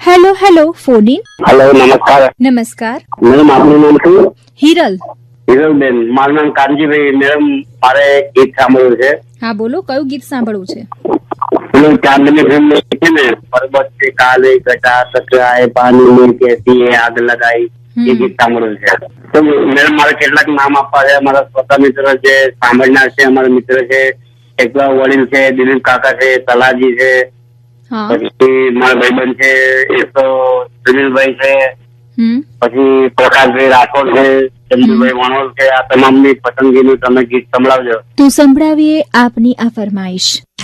Hello hello phone in. Hello, નમસ્કાર. નમસ્કાર. Madam, આપનું નામ શું? હિરલ. હિરલબેન. મારું નામ કાનજીભાઈ. મેડમ, મારે ગીત સાંભળવું છે. હા બોલો, કયું ગીત સાંભળવું છે? પેલું ચાંદની ફિલ્મ છે ને, પર્વત से काले घटा टकराए पानी में कैसी है आग लगाई, એ ગીત સાંભળવું છે. તો મેડમ, મારે કેટલાક નામ આપવા છે. મારા સ્વતઃ મિત્ર છે, સાંભળનાર છે, અમારા મિત્ર છે, એકલા વડીલ છે, દિલીપ કાકા છે, તલાજી છે, પછી મારા ભાઈબંધ છે, એક તો સુનિલભાઈ છે, પછી પ્રકાશભાઈ રાઠોડ છે, ચંદુભાઈ વણોલ છે. આ તમામની પસંદગીનું તમે ગીત સંભળાવજો. તો સંભળાવીએ આપની આ ફરમાઈશ.